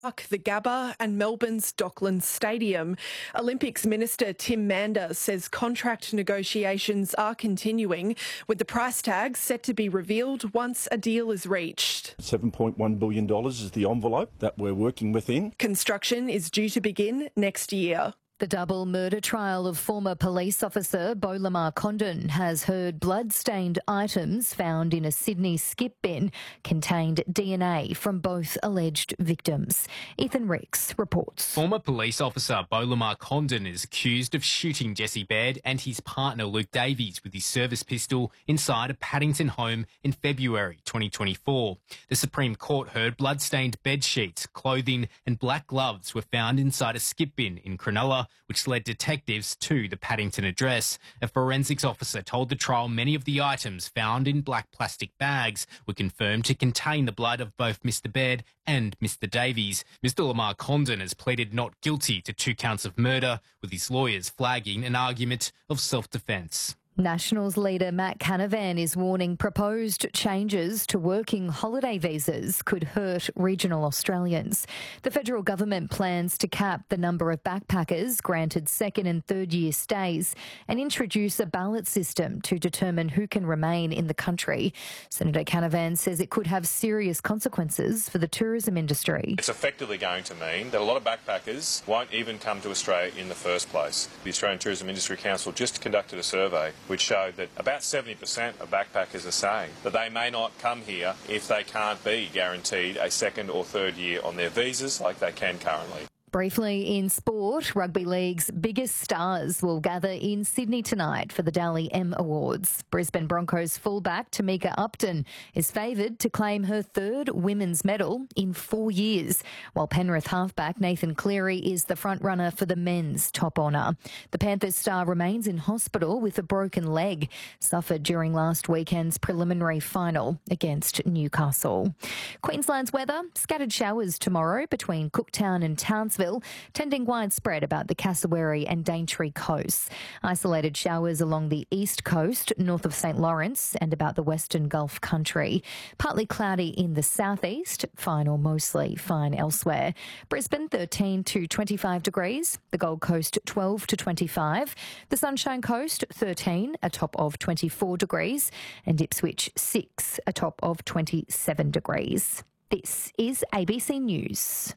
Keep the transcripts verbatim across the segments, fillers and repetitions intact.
The Gabba and Melbourne's Docklands Stadium. Olympics Minister Tim Mander says contract negotiations are continuing, with the price tag set to be revealed once a deal is reached. seven point one billion dollars is the envelope that we're working within. Construction is due to begin next year. The double murder trial of former police officer Beau Lamar Condon has heard blood-stained items found in a Sydney skip bin contained D N A from both alleged victims. Ethan Ricks reports. Former police officer Beau Lamar Condon is accused of shooting Jesse Baird and his partner Luke Davies with his service pistol inside a Paddington home in February twenty twenty-four. The Supreme Court heard blood-stained bed sheets, clothing and black gloves were found inside a skip bin in Cronulla, which led detectives to the Paddington address. A forensics officer told the trial many of the items found in black plastic bags were confirmed to contain the blood of both Mister Baird and Mister Davies. Mister Lamar Condon has pleaded not guilty to two counts of murder, with his lawyers flagging an argument of self-defence. Nationals leader Matt Canavan is warning proposed changes to working holiday visas could hurt regional Australians. The federal government plans to cap the number of backpackers granted second and third year stays and introduce a ballot system to determine who can remain in the country. Senator Canavan says it could have serious consequences for the tourism industry. It's effectively going to mean that a lot of backpackers won't even come to Australia in the first place. The Australian Tourism Industry Council just conducted a survey which showed that about seventy percent of backpackers are saying that they may not come here if they can't be guaranteed a second or third year on their visas like they can currently. Briefly in sport, Rugby League's biggest stars will gather in Sydney tonight for the Dally M Awards. Brisbane Broncos fullback Tamika Upton is favoured to claim her third women's medal in four years, while Penrith halfback Nathan Cleary is the front-runner for the men's top honour. The Panthers star remains in hospital with a broken leg, suffered during last weekend's preliminary final against Newcastle. Queensland's weather, scattered showers tomorrow between Cooktown and Townsville, tending widespread about the Cassowary and Daintree coasts. Isolated showers along the east coast, north of St Lawrence and about the Western Gulf country. Partly cloudy in the southeast, fine or mostly fine elsewhere. Brisbane thirteen to twenty-five degrees, the Gold Coast twelve to twenty-five, the Sunshine Coast thirteen, a top of twenty-four degrees, and Ipswich six, a top of twenty-seven degrees. This is A B C News.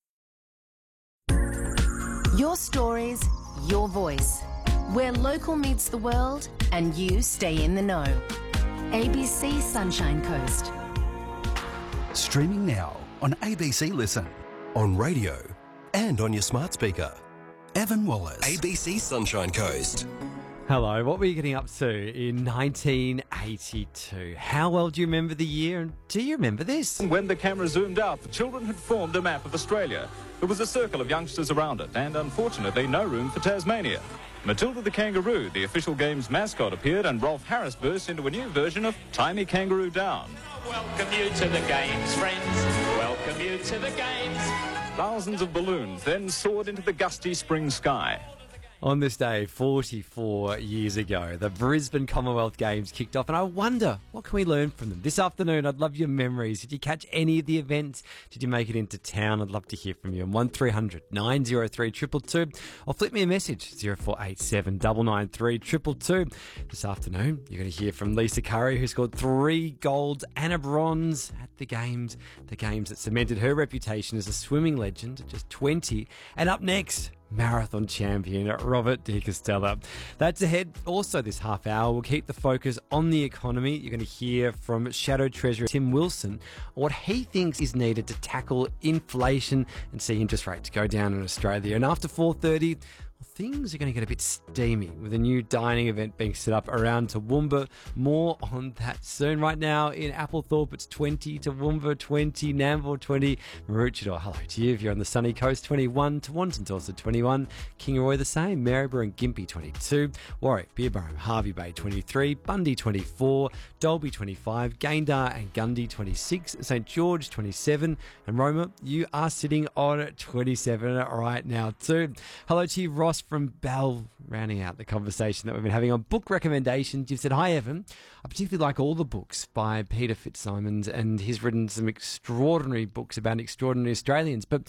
Your stories, your voice. Where local meets the world and you stay in the know. A B C Sunshine Coast. Streaming now on A B C Listen, on radio and on your smart speaker. Evan Wallace. A B C Sunshine Coast. Hello, what were you getting up to in nineteen eighty-two? How well do you remember the year, and do you remember this? When the camera zoomed out, the children had formed a map of Australia. There was a circle of youngsters around it, and unfortunately no room for Tasmania. Matilda the kangaroo, the official game's mascot, appeared, and Rolf Harris burst into a new version of Timey Kangaroo Down. Welcome you to the games, friends. Welcome you to the games. Thousands of balloons then soared into the gusty spring sky. On this day, forty-four years ago, the Brisbane Commonwealth Games kicked off, and I wonder, what can we learn from them? This afternoon, I'd love your memories. Did you catch any of the events? Did you make it into town? I'd love to hear from you on one three hundred nine oh three two two two, or flip me a message, zero four eight seven nine nine three two two two. This afternoon, you're going to hear from Lisa Curry, who scored three golds and a bronze at the Games, the Games that cemented her reputation as a swimming legend at just twenty. And up next, marathon champion Robert De Castella. That's ahead. Also this half hour, we'll keep the focus on the economy. You're going to hear from Shadow Treasurer Tim Wilson on what he thinks is needed to tackle inflation and see interest rates go down in Australia. And after four thirty, well, things are going to get a bit steamy with a new dining event being set up around Toowoomba. More on that soon. Right now in Applethorpe, it's twenty, Toowoomba twenty, Nambour twenty, Maroochydore, hello to you if you're on the sunny coast, twenty-one, Tewantin's also twenty-one, Kingaroy the same, Maryborough and Gympie twenty-two, Warwick, Beerburrum, Harvey Bay twenty-three, Bundy twenty-four, Dalby twenty-five, Gayndah and Gundy twenty-six, St George twenty-seven, and Roma, you are sitting on twenty-seven right now too. Hello to you, Ross from Bell, rounding out the conversation that we've been having on book recommendations. You've said, hi Evan, I particularly like all the books by Peter Fitzsimons, and he's written some extraordinary books about extraordinary Australians, but